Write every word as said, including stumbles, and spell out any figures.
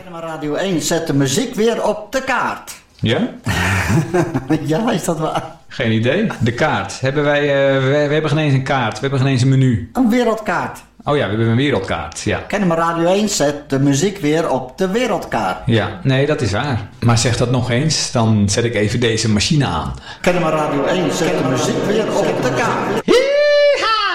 Kennemer Radio één zet de muziek weer op de kaart. Ja? Ja, is dat waar? Geen idee. De kaart. Hebben wij, uh, we, we hebben geen eens een kaart. We hebben geen eens een menu. Een wereldkaart. Oh ja, we hebben een wereldkaart. Ja. Kennemer Radio één zet de muziek weer op de wereldkaart. Ja, nee, dat is waar. Maar zeg dat nog eens, dan zet ik even deze machine aan. Kennemer Radio één zet de muziek weer op de kaart.